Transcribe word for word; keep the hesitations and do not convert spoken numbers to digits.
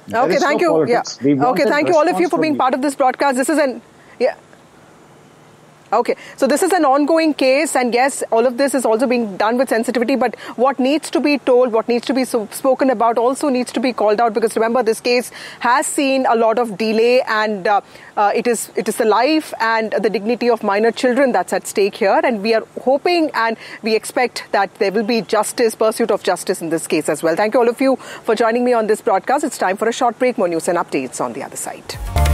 There okay, thank no you. Yeah. Okay, thank you all of you for being part of this broadcast. This is an yeah. Okay, so this is an ongoing case, and yes, all of this is also being done with sensitivity, but what needs to be told, what needs to be so spoken about also needs to be called out, because remember, this case has seen a lot of delay, and uh, uh, it is it is the life and the dignity of minor children that's at stake here, and we are hoping and we expect that there will be justice, pursuit of justice in this case as well. Thank you all of you for joining me on this broadcast. It's time for a short break. More news and updates on the other side.